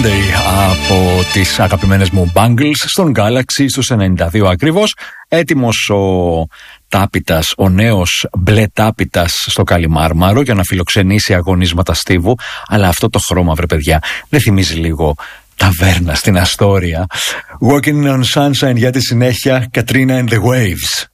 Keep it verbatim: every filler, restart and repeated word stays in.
Monday από τις αγαπημένες μου Bangles στον Galaxy στους ενενήντα δύο ακριβώς. Έτοιμος ο Τάπητας, ο νέος μπλε Τάπητας στο Καλιμάρμαρο για να φιλοξενήσει αγωνίσματα στίβου. Αλλά αυτό το χρώμα, βρε παιδιά, δεν θυμίζει λίγο ταβέρνα στην Αστόρια? Walking on Sunshine για τη συνέχεια, Katrina and the Waves.